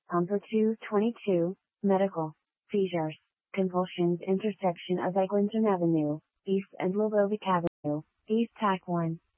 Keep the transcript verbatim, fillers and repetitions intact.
Number two twenty-two, medical. Seizures. Convulsions intersection of Eglinton Avenue, East and Ludovic Avenue, East Tack one.